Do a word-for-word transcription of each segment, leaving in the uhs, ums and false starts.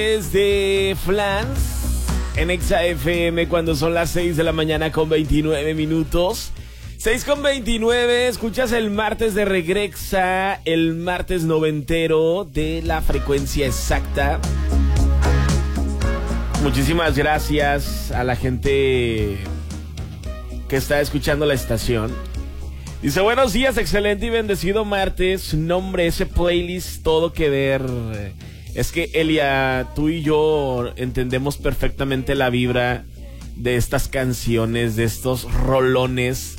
Desde Flans en Exa F M cuando son las seis de la mañana con veintinueve minutos. seis con veintinueve, escuchas el martes de Regrexa, el martes noventero de la frecuencia exacta. Muchísimas gracias a la gente que está escuchando la estación. Dice, buenos días, excelente y bendecido martes. Nombre, ese playlist, todo que ver. Es que, Elia, tú y yo entendemos perfectamente la vibra de estas canciones, de estos rolones.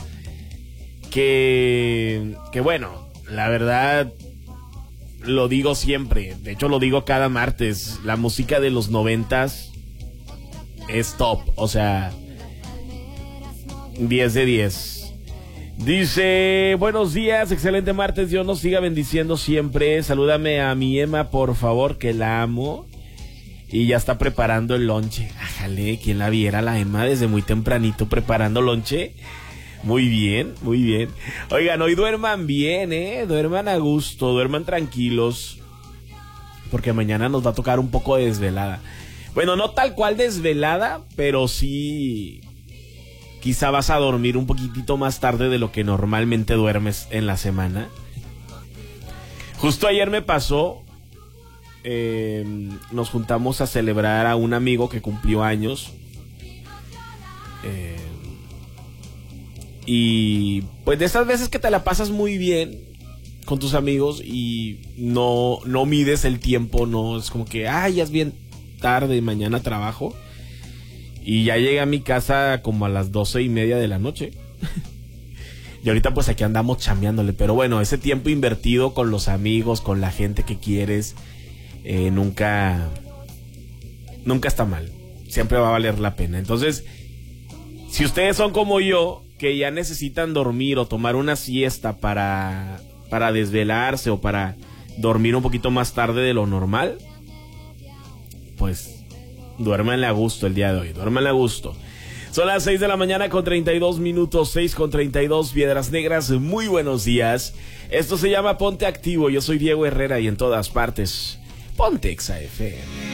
Que, que bueno, la verdad, lo digo siempre. De hecho, lo digo cada martes. La música de los noventas es top. O sea, diez de diez. Dice, buenos días, excelente martes, Dios nos siga bendiciendo siempre. Salúdame a mi Emma, por favor, que la amo. Y ya está preparando el lonche. Ájale, quien la viera, la Emma desde muy tempranito preparando lonche. Muy bien, muy bien. Oigan, hoy duerman bien, eh, duerman a gusto, duerman tranquilos, porque mañana nos va a tocar un poco de desvelada. Bueno, no tal cual desvelada, pero sí... Quizá vas a dormir un poquitito más tarde de lo que normalmente duermes en la semana. Justo ayer me pasó, eh, nos juntamos a celebrar a un amigo que cumplió años. Eh, y pues de esas veces que te la pasas muy bien con tus amigos y no, no mides el tiempo, no es como que, ay, ya es bien tarde, mañana trabajo. Y ya llegué a mi casa como a las doce y media de la noche. Y ahorita pues aquí andamos chambeándole. Pero bueno, ese tiempo invertido con los amigos, con la gente que quieres, eh, nunca, nunca está mal. Siempre va a valer la pena. Entonces, si ustedes son como yo, que ya necesitan dormir o tomar una siesta para, para desvelarse o para dormir un poquito más tarde de lo normal, pues... duérmanle a gusto el día de hoy, duérmanle a gusto. Son las seis de la mañana con treinta y dos minutos, seis con treinta y dos, Piedras Negras, muy buenos días. Esto se llama Ponte Activo, yo soy Diego Herrera y en todas partes, Ponte Exa F M.